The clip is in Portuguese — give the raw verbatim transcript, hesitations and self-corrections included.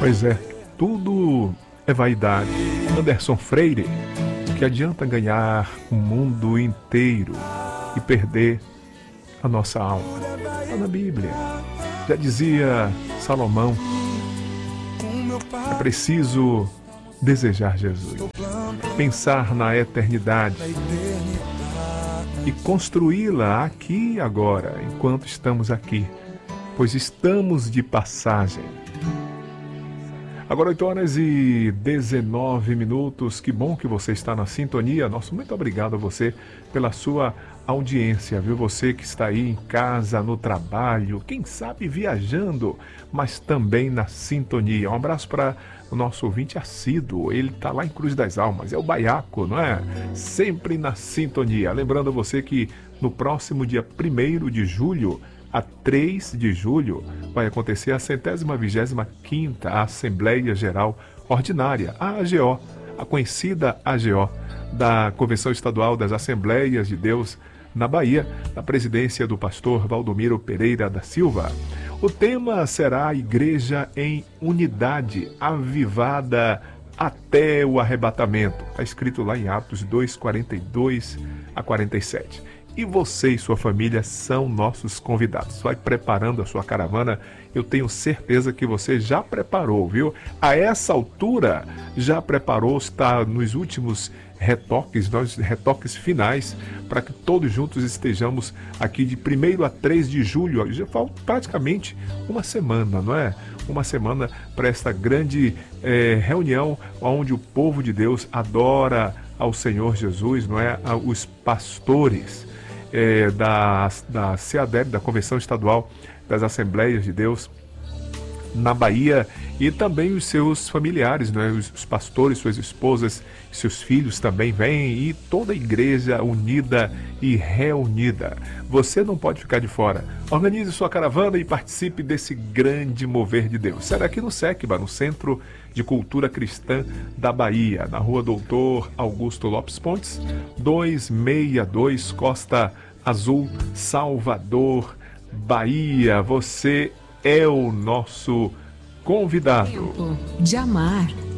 Pois é, tudo é vaidade. Anderson Freire, que adianta ganhar o mundo inteiro e perder a nossa alma? Está na Bíblia. Já dizia Salomão, é preciso desejar Jesus, pensar na eternidade e construí-la aqui e agora, enquanto estamos aqui, pois estamos de passagem. Agora oito horas e dezenove minutos, que bom que você está na sintonia. Nosso muito obrigado a você pela sua audiência, viu? Você que está aí em casa, no trabalho, quem sabe viajando, mas também na sintonia. Um abraço para o nosso ouvinte assíduo, ele está lá em Cruz das Almas, é o Baiaco, não é? Sempre na sintonia. Lembrando a você que no próximo dia primeiro de julho, a três de julho, vai acontecer a centésima vigésima quinta Assembleia Geral Ordinária, a AGO, a conhecida AGO, da Convenção Estadual das Assembleias de Deus na Bahia, na presidência do pastor Valdomiro Pereira da Silva. O tema será a Igreja em Unidade, avivada até o arrebatamento. Está escrito lá em Atos dois, quarenta e dois a quarenta e sete. E você e sua família são nossos convidados. Vai preparando a sua caravana. Eu tenho certeza que você já preparou, viu? A essa altura, já preparou, está nos últimos retoques, nos retoques finais, para que todos juntos estejamos aqui de primeiro a três de julho. Já falta praticamente uma semana, não é? Uma semana para esta grande eh, reunião, onde o povo de Deus adora ao Senhor Jesus, não é? Os pastores É, da, da C A D E B, da Convenção Estadual das Assembleias de Deus na Bahia, e também os seus familiares, né? os, os pastores, suas esposas, seus filhos também vêm, e toda a igreja unida e reunida. Você não pode ficar de fora. Organize sua caravana e participe desse grande mover de Deus. Será aqui no SECBA, no Centro de Cultura Cristã da Bahia, na rua Doutor Augusto Lopes Pontes, duzentos e sessenta e dois, Costa Azul, Salvador, Bahia. Você é o nosso convidado. Tempo de amar.